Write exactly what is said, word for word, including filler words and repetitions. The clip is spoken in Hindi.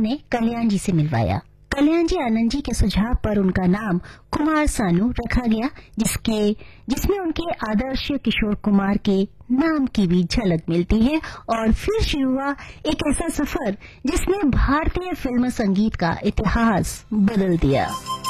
ने कल्याण जी से मिलवाया। कल्याण जी आनंद जी के सुझाव पर उनका नाम कुमार सानू रखा गया, जिसके जिसमें उनके आदर्श किशोर कुमार के नाम की भी झलक मिलती है। और फिर शुरू हुआ एक ऐसा सफर जिसने भारतीय फिल्म संगीत का इतिहास बदल दिया।